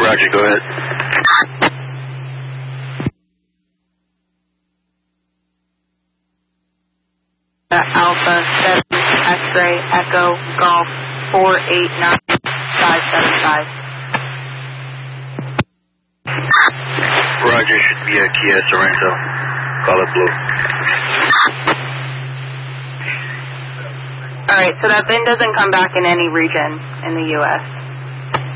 Roger, go ahead. Alpha 7 X-ray Echo Golf 489575. Roger, should be a Kia Sorento. Call it blue. Alright, so that VIN doesn't come back in any region in the U.S.